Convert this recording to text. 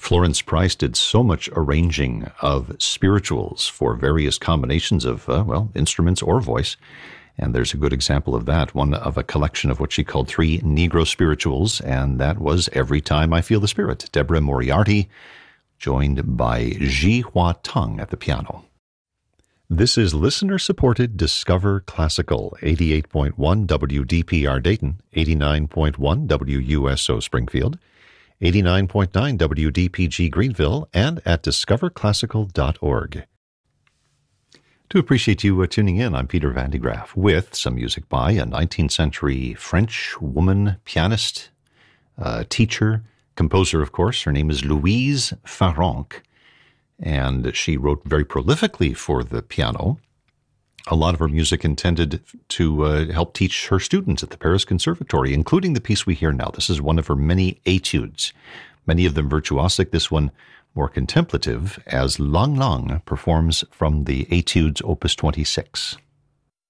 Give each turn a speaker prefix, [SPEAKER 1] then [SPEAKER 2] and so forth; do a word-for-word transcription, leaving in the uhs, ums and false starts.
[SPEAKER 1] Florence Price did so much arranging of spirituals for various combinations of, uh, well, instruments or voice. And there's a good example of that, one of a collection of what she called three Negro spirituals, and that was Every Time I Feel the Spirit. Deborah Moriarty, joined by Ji Hua Tung at the piano. This is listener-supported Discover Classical, eighty-eight point one W D P R Dayton, eighty-nine point one W U S O Springfield, eighty-nine point nine W D P G Greenville, and at discover classical dot org. To appreciate you uh, tuning in, I'm Peter Van de Graaff with some music by a nineteenth century French woman pianist, uh, teacher, composer, of course. Her name is Louise Farrenc, and she wrote very prolifically for the piano. A lot of her music intended to uh, help teach her students at the Paris Conservatory, including the piece we hear now. This is one of her many etudes, many of them virtuosic, this one more contemplative, as Lang Lang performs from the Etudes Opus twenty-six.